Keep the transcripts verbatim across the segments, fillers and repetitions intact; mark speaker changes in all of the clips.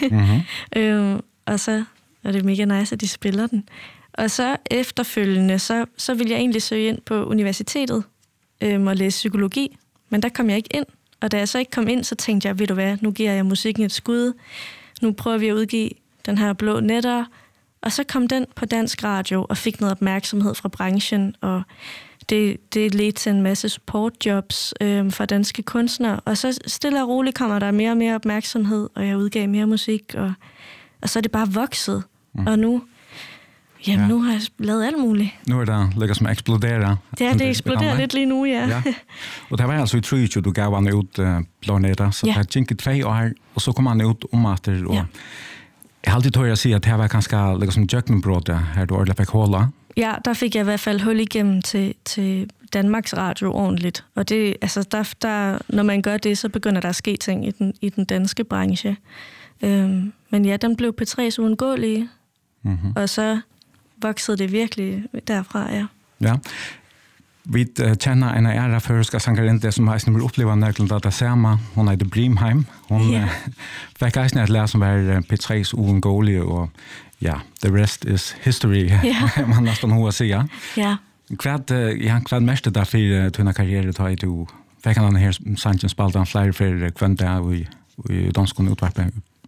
Speaker 1: Mm-hmm.
Speaker 2: øhm, og så er det mega nice, at de spiller den. Og så efterfølgende, så, så ville jeg egentlig søge ind på universitetet øhm, og læse psykologi, men der kom jeg ikke ind. Og da jeg så ikke kom ind, så tænkte jeg, ved du hvad, nu giver jeg musikken et skud. Nu prøver vi at udgive den her Blå Nætter. Og så kom den på dansk radio og fik noget opmærksomhed fra branchen, og det, det ledte til en masse supportjobs øhm, for danske kunstnere. Og så stille og roligt kommer der mere og mere opmærksomhed, og jeg udgav mere musik, og, og så er det bare vokset. Mm. Og nu, jamen, ja. nu har jeg lavet alt muligt.
Speaker 1: Nu er det lækker som eksploderer.
Speaker 2: Ja, det eksploderer lidt lige nu, ja.
Speaker 1: ja. Og det var altså i treogtyve, du gav han ud uh, Blå Nætter, så ja. Det gik tre år, og så kom han ud om at det, og ja. Jeg har altid tør at sige, at det var ganske liksom jøkkenbrød, her du ordentlig fik holde.
Speaker 2: Ja, der fik jeg i hvert fald hul igennem til, til Danmarks Radio ordentligt. Og det, altså, der, der, når man gør det, så begynder der at ske ting i den, i den danske branche. Øhm, men ja, den blev P tre's uundgåelige, mm-hmm. og så voksede det virkelig derfra, ja.
Speaker 1: Ja. Vi uh, kjenner en av ære føreska sangerinde som har snart opplevd nærkelig det samme. Hun heter Brimheim. Hun yeah. uh, fikk eisen et lære som var P tre's uundgåelige, og ja, the rest is history, yeah. man nesten hva sier.
Speaker 2: Ja.
Speaker 1: Hva ja, hva mest der for tunne karriere tar i du? Fikk han her sangen spalte han flere for kvendt der i, i danskene utvarpe?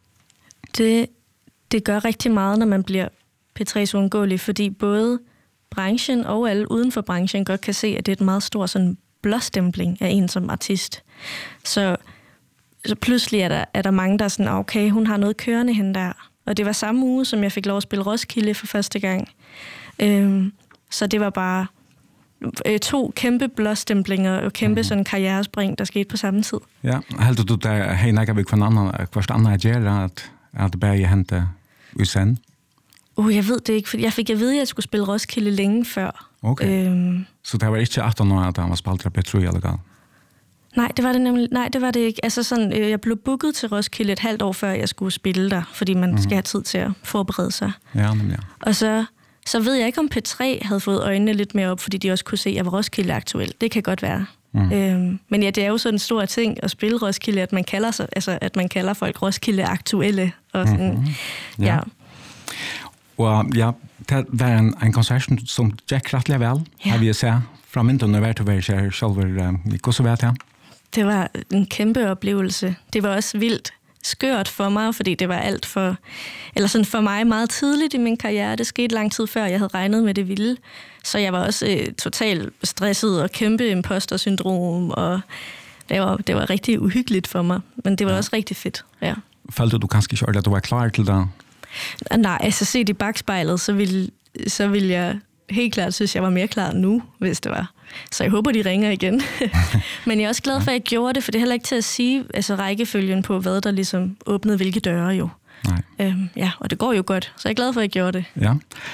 Speaker 2: Det, det gør rigtig meget, når man bliver P tre's uundgåelige, fordi både branchen og alle uden for branchen godt kan se, at det er et meget stor sådan blåstempling af en som artist. Så, så pludselig er der, er der mange, der er sådan, okay, hun har noget kørende hende der. Og det var samme uge, som jeg fik lov at spille Roskilde for første gang. Øhm, så det var bare øh, to kæmpe blåstemplinger og kæmpe mm-hmm. sådan karrierespring, der skete på samme tid. Ja,
Speaker 1: helt du, der hej nækker vi hver anden, hver anden er gjerne, at, at det bare hente udsend?
Speaker 2: Uh, jeg ved det ikke, for jeg fik at vide, at jeg skulle spille Roskilde længe før.
Speaker 1: Okay. Øhm, så det var ikke atten år, at han var spaltet P tre eller gal?
Speaker 2: Nej, det var det nemlig. Nej, det var det ikke. Altså sådan, øh, jeg blev booket til Roskilde et halvt år før jeg skulle spille der, fordi man mm-hmm. skal have tid til at forberede sig.
Speaker 1: Ja, men ja.
Speaker 2: Og så så ved jeg ikke om P tre havde fået øjnene lidt mere op, fordi de også kunne se, at jeg var Roskilde aktuel. Det kan godt være. Mm. Øhm, men ja, det er jo sådan en stor ting at spille Roskilde, at man kalder sig, altså at man kalder folk Roskilde aktuelle og sådan. Mm-hmm. Ja. ja.
Speaker 1: Og ja, det var en, en koncert som gikk rettelig vel, ja. Har vi set fra mynden og vært å være selv, hvordan så vet jeg?
Speaker 2: Det var en kæmpe oplevelse. Det var også vildt skørt for mig, fordi det var alt for, eller sådan for mig meget tidligt i min karriere. Det skete lang tid før, jeg havde regnet med det vilde. Så jeg var også øh, totalt stresset og kæmpe imposter-syndrom, og det var, det var rigtig uhyggeligt for mig. Men det var ja. Også rigtig fedt, ja.
Speaker 1: Følte du kanskje ikke, at du var klar til det?
Speaker 2: Nej, altså set i bagspejlet, så ville, så ville jeg helt klart synes, jeg var mere klar nu, hvis det var. Så jeg håber, de ringer igen. Men jeg er også glad for, at jeg gjorde det, for det er heller ikke til at sige altså, rækkefølgen på, hvad der ligesom åbnede hvilke døre jo.
Speaker 1: Nej.
Speaker 2: Øhm, ja, og det går jo godt, så jeg er glad for, at jeg gjorde det.
Speaker 1: Ja.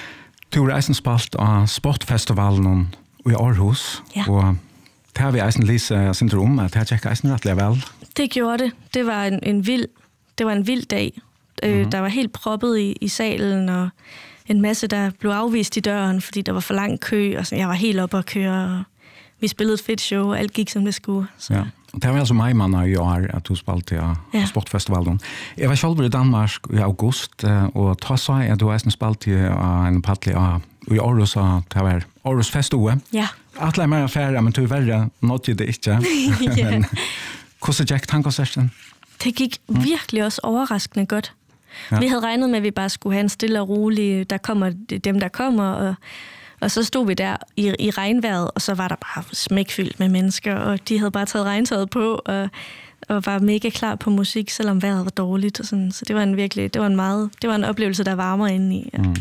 Speaker 1: Du har eisen spalt af Sportfestivalen i Aarhus,
Speaker 2: ja.
Speaker 1: Og det har vi eisen lige sendt om, at det har tjekket eisen rettelig vel.
Speaker 2: Det gjorde det. Det var en, en vild, det var en vild dag. Mm-hmm. Der var helt proppet i, i salen, og en masse, der blev afvist i døren, fordi der var for lang kø, og så jeg var helt oppe at køre, og vi spillede et fedt show, og alt gik som det skulle. Så.
Speaker 1: Ja. Det var altså mig, man, i år, at du spalte af ja. Sportfestivalen. Jeg var selv i Danmark i august, og ta så jeg, at du har spalt af en paddelig af i Aarhus, og det var Aarhus festuge.
Speaker 2: Ja.
Speaker 1: Alt er mere færre, men du er verre, nådde det ikke.
Speaker 2: Ja.
Speaker 1: Men hvordan gik tankekoncerten?
Speaker 2: Det gik virkelig også overraskende godt. Ja. Vi havde regnet med, at vi bare skulle have en stille og rolig, der kommer dem, der kommer, og, og så stod vi der i, i regnvejret, og så var der bare smækfyldt med mennesker, og de havde bare taget regntøjet på, og, og var mega klar på musik, selvom vejret var dårligt. Og sådan. Så det var en virkelig, det var en meget, det var en oplevelse, der varmer inde i. Ja. Mm.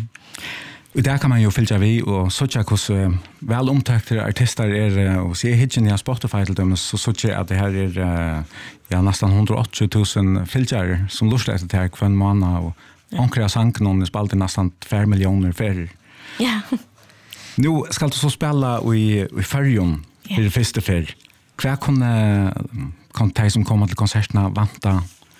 Speaker 1: I der kan man jo følge ved, og så ikke hvordan uh, vel omtagte artister er, og se hitjen i Spotify til dem, så så ikke at det her er uh, ja, nesten hundre og åtti tusen følger som lurer etter det her hver måned, og omkring sangen om det spalte nesten fem millioner ferier.
Speaker 2: Ja.
Speaker 1: Nå skal du så spille i, i Färjön i det første ferie. Hva kunne, kunne de som kommer til konsertene vente?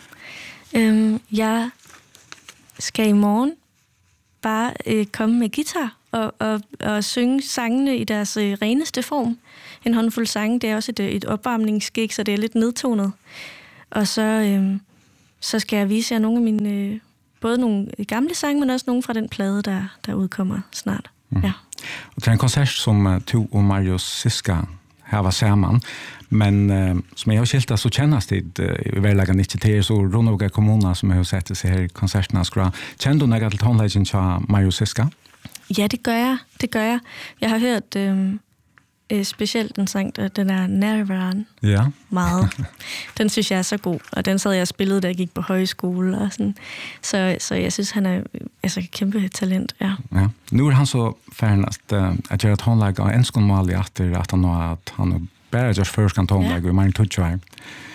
Speaker 2: Um, jeg skal i morgen bare øh, komme med guitar og, og, og synge sangene i deres øh, reneste form. En håndfuld sange, det er også et, et opvarmningsgig, så det er lidt nedtonet. Og så, øh, så skal jeg vise jer nogle af mine, øh, både nogle gamle sange, men også nogle fra den plade, der, der udkommer snart. Mm. Ja.
Speaker 1: Og det er en koncert, som uh, du og Marius Siska her var sammen, men uh, som jeg har skilt, så kjennes det uh, i hverdagen ikke til, så Ronoga kommuna, som jeg har sett seg her i konsertene, kjenner du noe til tonleggen til Marius Siska?
Speaker 2: Ja, det gør jeg. Det gør jeg. Jeg har hørt øh, øh, specielt den sang, den er Nærværen.
Speaker 1: Ja.
Speaker 2: Meget. Den synes jeg er så god, og den sad jeg og spillede, da jeg gik på højskole og sådan. Så, så jeg synes, han er altså et kæmpe talent, ja.
Speaker 1: Ja. Nu er han så færdig at, uh, at gøre tonlæg og en skål mål i atter, at han har at han er bare gjort først tonlæg, og mange tog her.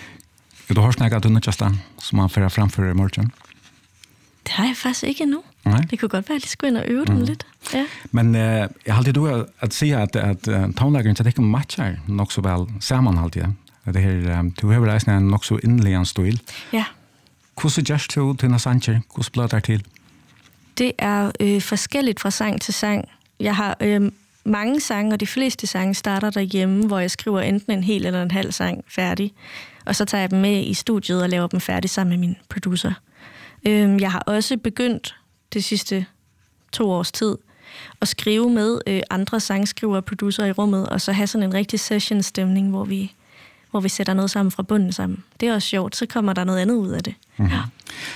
Speaker 1: Er du hørt at du nødvendigst den, som han fører fremfor i morgen?
Speaker 2: Det har jeg faktisk ikke endnu.
Speaker 1: Nej.
Speaker 2: Det kunne godt være, at jeg skulle ind og øve mm. den lidt. Ja.
Speaker 1: Men uh, jeg har alltid du at sige, at, at uh, tonlægeren til ikke matcher nok så vel sammen alltid. Det her, um, du har rejsen en nok så indelig stil.
Speaker 2: Ja.
Speaker 1: Hvordan gjør du til en sanger? Hvordan bliver det til?
Speaker 2: Det er øh, forskelligt fra sang til sang. Jeg har øh, mange sange, og de fleste sange starter derhjemme, hvor jeg skriver enten en hel eller en halv sang færdig. Og så tager jeg dem med i studiet og laver dem færdig sammen med min producer. Øh, jeg har også begyndt de sidste to års tid at skrive med øh, andre sangskriver og producer i rummet, og så have sådan en rigtig session-stemning, hvor vi, hvor vi sætter noget sammen fra bunden sammen. Det er også sjovt, så kommer der noget andet ud af det. Mm-hmm. Ja.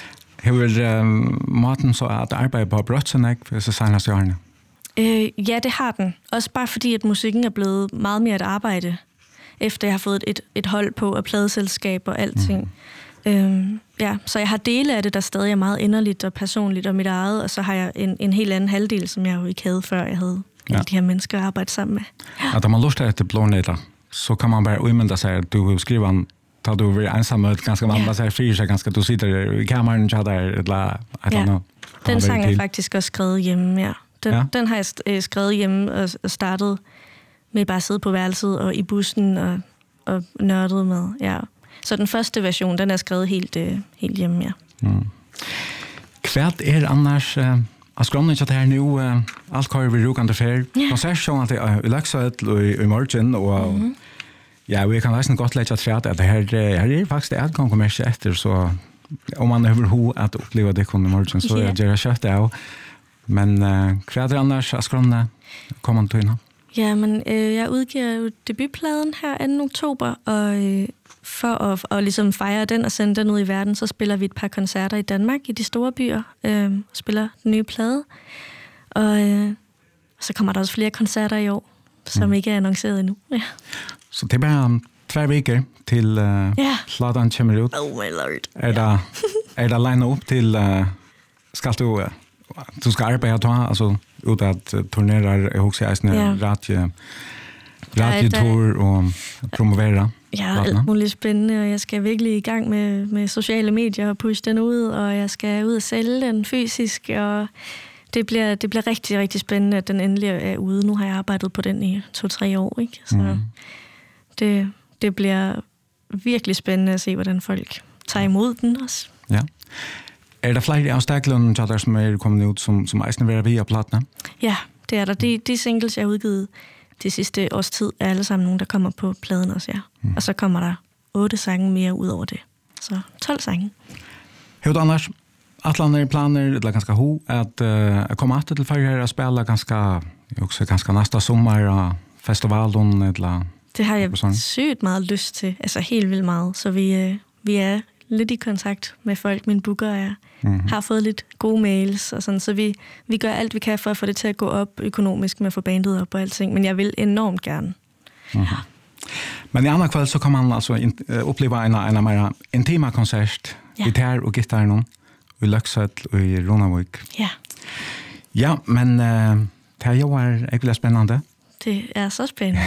Speaker 1: Har uh, måten så at arbejde på brødsen, ikke, for så senest i årene?
Speaker 2: Øh, ja, det har den. Også bare fordi, at musikken er blevet meget mere et arbejde, efter jeg har fået et, et hold på af pladeselskab og alting. Mm. Øhm, ja, så jeg har dele af det, der stadig er meget inderligt og personligt og mit eget, og så har jeg en, en helt anden halvdel, som jeg jo ikke havde, før jeg havde ja. alle de her mennesker at arbejde sammen med. Ja,
Speaker 1: ja da man lurer efter blånætter, så kan man bare udmynda sig, at du skriver en tar du over ensam med ganske man bare siger fire sig ganske du sitter i kammeren og der eller I don't know.
Speaker 2: Den sang er faktisk også skrevet hjemme, ja. Den, ja. den har jeg skrevet hjemme og, og startet med bare at sidde på værelset og i bussen og, og nørdet med, ja. Så den første version, den er skrevet helt, øh, helt hjemme, ja.
Speaker 1: Mm. Hvad er annars uh, at skrønne ikke at her nu uh, alt kører vi rukende færd? Ja. Konsertsjonen til uh, i Løksøt og i, i morgen og mm-hmm. ja, vi kan nesten godt lette træt at det her, her er faktisk det adgang kommersielt etter, så om man har ho at oppleve det kun i morgen, så yeah. er det kjøtt av. Men uh, hvad er det annars at skrønne kommer til nå?
Speaker 2: Ja, men øh, jeg udgiver jo debutpladen her anden oktober, og øh, for at og ligesom fejre den og sende den ud i verden, så spiller vi et par koncerter i Danmark, i de store byer, øh, spiller den nye plade. Og øh, så kommer der også flere koncerter i år, som mm. ikke er annonceret endnu. Ja.
Speaker 1: Så det er bare um, tvær veker til uh, yeah. pladen kommer ud.
Speaker 2: Oh my lord.
Speaker 1: Er der, er der line op til, uh, skal du, uh, du skal arbejde her, altså ud at uh, turnere, jeg husker jeg sådan en radio, radiotur og promovere.
Speaker 2: Ja, alt muligt spændende, og jeg skal virkelig i gang med, med sociale medier og pushe den ud, og jeg skal ud og sælge den fysisk, og det bliver, det bliver rigtig, rigtig spændende, at den endelig er ude. Nu har jeg arbejdet på den i to-tre år, ikke? Så mm. det, det bliver virkelig spændende at se, hvordan folk tager imod den også.
Speaker 1: Ja. Er der flere afstakkelser, der som er kommet ud, som, som eisen vil være via plattene?
Speaker 2: Ja, det er der. De, de singles, jeg har udgivet de sidste års tid, er alle sammen nogen, der kommer på pladen også, ja. Mm. Og så kommer der otte sange mere ud over det. Så tolv sange.
Speaker 1: Hej, Anders. Atlander planer, eller ganske ho, at uh, komme etter til ferie her og spille ganske, også ganske næste sommer og festivalen, eller...
Speaker 2: Det har jeg sygt meget lyst til, altså helt vildt meget, så vi, uh, vi er lidt i kontakt med folk, min booker og jeg mm-hmm. har fået lidt gode mails og sådan, så vi, vi gør alt, vi kan for at få det til at gå op økonomisk med at få bandet op og alting, men jeg vil enormt gerne. Mm-hmm. Ja.
Speaker 1: Men i andre kveld så kan man altså in, uh, opleve en, en mere intima koncert, ja. Gitar og gitar nu, i Løksøt og i Ronavik.
Speaker 2: Ja.
Speaker 1: Ja, men uh, det her jo er egentlig spændende.
Speaker 2: Det er så spændende.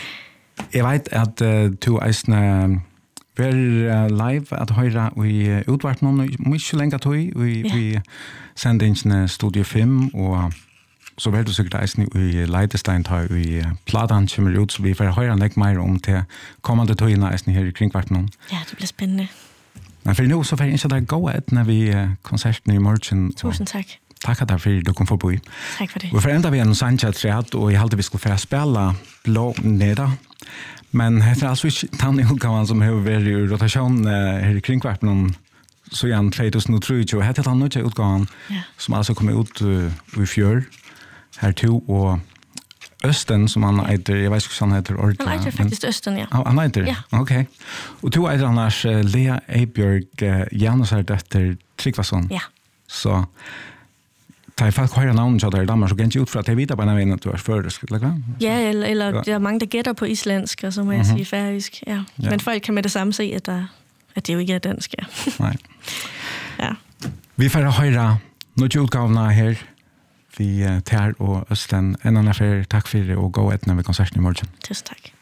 Speaker 1: Jeg vet at uh, du eisne uh, er uh, live at høre i uh, utvart noen, mye lenge tog i, ja. Vi sender inn Studio fem, og så vil du sikkert eisne i Leidestein tog i uh, pladen kommer ut, så vi får høre litt mer om til kommende tog inn eisne her i kringvart noen.
Speaker 2: Ja, det blir spændende.
Speaker 1: Men for nå så får jeg ikke det gå et når vi uh, konserten i morgen.
Speaker 2: Tusind tak.
Speaker 1: Takk at for du kom forbi.
Speaker 2: Takk for det.
Speaker 1: Vi får enda vi en sandkjært, og jeg halte vi skulle få spille blå neder. Men det er altså ikke den utgaven som har vært i rotasjon uh, her i kringkvarten så igjen tjugohundratrettio, hette han nødja utgaven,
Speaker 2: Ja.
Speaker 1: som altså kom ut uh, i fjør, her to, og Østen, som han heter, jeg vet ikke hva han heter ordentlig.
Speaker 2: Han heter faktisk Østen, ja.
Speaker 1: Ah, han heter?
Speaker 2: Ja.
Speaker 1: Ok. Og to heter annars uh, Lea Eibjørg, uh, Janus er døtter Tryggvason.
Speaker 2: Ja.
Speaker 1: Så da jeg faktisk hører navnet til deg i Danmark, så kan jeg ikke ut fra at jeg vet på en av en at du er førisk, eller hva?
Speaker 2: Ja, eller, eller der er mange, der gætter på islandsk, og så må jeg
Speaker 1: Mhm.
Speaker 2: sige færøsk. Ja.
Speaker 1: Ja.
Speaker 2: Men folk kan med det samme se, at, der, at det jo ikke er dansk, ja.
Speaker 1: Nej.
Speaker 2: Ja.
Speaker 1: Vi får høre noen utgavene her, vi uh, tar og Østen. En annen affær, takk for det, og gå etter ved konserten i morgen.
Speaker 2: Tusind tak.